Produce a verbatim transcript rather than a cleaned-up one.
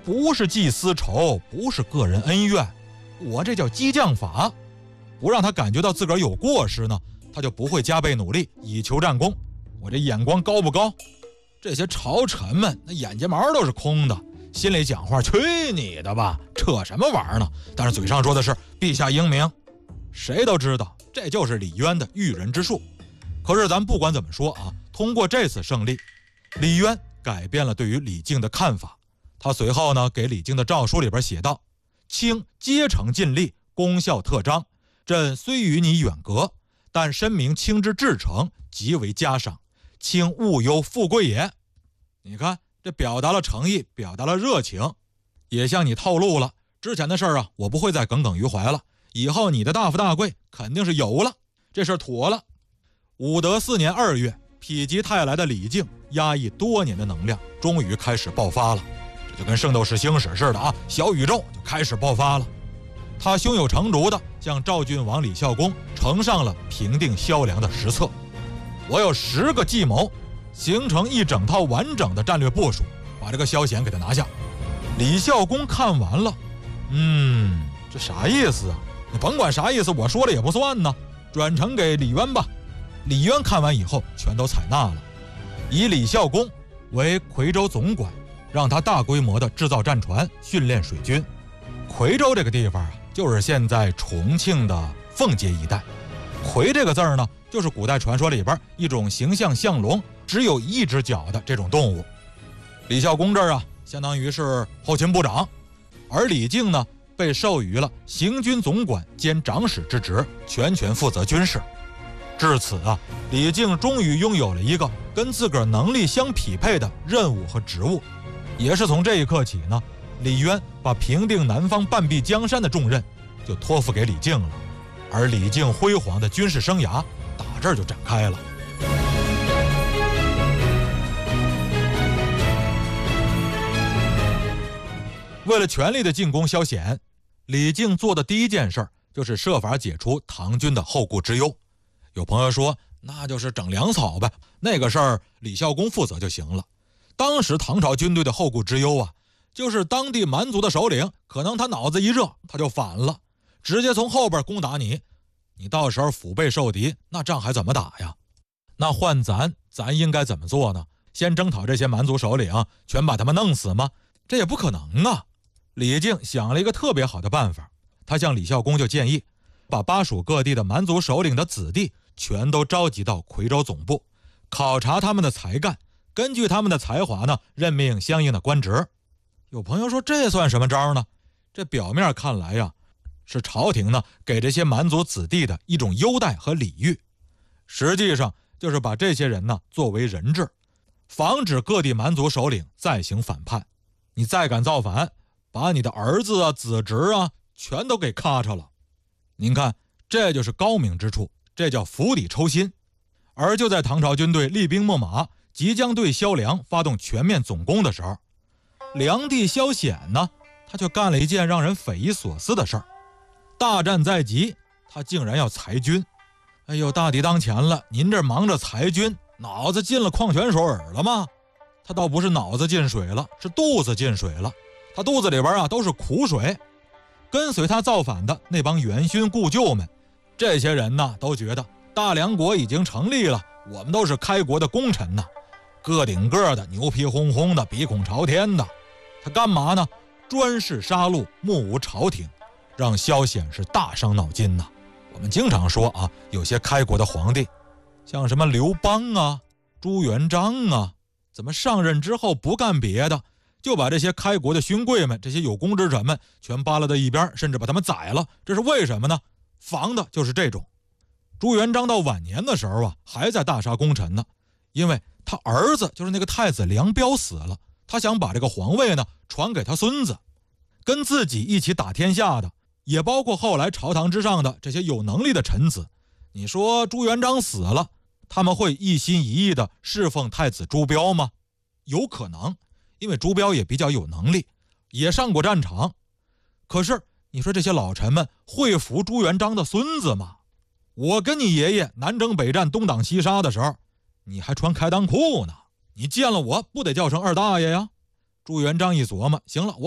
不是记私仇，不是个人恩怨，我这叫激将法。不让他感觉到自个儿有过失呢，他就不会加倍努力以求战功。我这眼光高不高？这些朝臣们那眼睫毛都是空的，心里讲话去你的吧，扯什么玩意儿呢？但是嘴上说的是陛下英明。谁都知道这就是李渊的驭人之术。可是咱不管怎么说啊，通过这次胜利，李渊改变了对于李靖的看法。他随后呢给李靖的诏书里边写道：卿竭诚尽力，功效特彰，朕虽与你远隔，但深明卿之至诚，极为嘉赏，卿勿忧富贵也。你看这表达了诚意，表达了热情，也向你透露了之前的事儿啊，我不会再耿耿于怀了，以后你的大富大贵肯定是有了，这事儿妥了。武德四年二月，否极泰来的李靖压抑多年的能量终于开始爆发了，这就跟圣斗士星矢似的啊，小宇宙就开始爆发了。他胸有成竹地向赵郡王李孝恭呈上了平定萧梁的实策。我有十个计谋，形成一整套完整的战略部署，把这个萧显给他拿下。李孝恭看完了，嗯，这啥意思啊？你甭管啥意思，我说了也不算呢，转呈给李渊吧。李渊看完以后全都采纳了，以李孝恭为夔州总管，让他大规模的制造战船，训练水军。夔州这个地方啊，就是现在重庆的奉节一带。夔这个字儿呢，就是古代传说里边一种形象像龙，只有一只脚的这种动物。李孝恭这儿啊，相当于是后勤部长，而李靖呢，被授予了行军总管兼长史之职，全权负责军事。至此啊，李靖终于拥有了一个跟自个儿能力相匹配的任务和职务。也是从这一刻起呢，李渊把平定南方半壁江山的重任就托付给李靖了，而李靖辉煌的军事生涯打这儿就展开了。为了全力的进攻萧显，李靖做的第一件事就是设法解除唐军的后顾之忧。有朋友说，那就是整粮草呗，那个事儿李孝恭负责就行了。当时唐朝军队的后顾之忧啊，就是当地蛮族的首领可能他脑子一热他就反了，直接从后边攻打你，你到时候腹背受敌，那仗还怎么打呀？那换咱咱应该怎么做呢？先征讨这些蛮族首领，全把他们弄死吗？这也不可能啊。李靖想了一个特别好的办法，他向李孝恭就建议把巴蜀各地的蛮族首领的子弟全都召集到夔州总部，考察他们的才干，根据他们的才华呢，任命相应的官职。有朋友说，这算什么招呢？这表面看来呀，是朝廷呢给这些蛮族子弟的一种优待和礼遇，实际上就是把这些人呢作为人质，防止各地蛮族首领再行反叛。你再敢造反，把你的儿子啊、子侄啊全都给咔嚓了。您看，这就是高明之处，这叫釜底抽薪。而就在唐朝军队厉兵秣马，即将对萧梁发动全面总攻的时候，梁帝萧显呢，他却干了一件让人匪夷所思的事儿。大战在即，他竟然要裁军。哎呦，大敌当前了，您这忙着裁军，脑子进了矿泉水了吗？他倒不是脑子进水了，是肚子进水了。他肚子里边啊都是苦水。跟随他造反的那帮元勋故旧们，这些人呢都觉得大梁国已经成立了，我们都是开国的功臣呐，个顶个的牛皮哄哄的，鼻孔朝天的。他干嘛呢？专事杀戮，目无朝廷，让萧显是大伤脑筋呐。我们经常说啊，有些开国的皇帝，像什么刘邦啊、朱元璋啊，怎么上任之后不干别的，就把这些开国的勋贵们，这些有功之臣们全扒拉到一边，甚至把他们宰了。这是为什么呢？防的就是这种。朱元璋到晚年的时候啊，还在大杀功臣呢，因为他儿子就是那个太子梁彪死了，他想把这个皇位呢传给他孙子。跟自己一起打天下的，也包括后来朝堂之上的这些有能力的臣子。你说朱元璋死了，他们会一心一意的侍奉太子朱标吗？有可能，因为朱标也比较有能力，也上过战场。可是你说这些老臣们会服朱元璋的孙子吗？我跟你爷爷南征北战东挡西杀的时候，你还穿开裆裤呢，你见了我不得叫声二大爷呀？朱元璋一琢磨，行了，我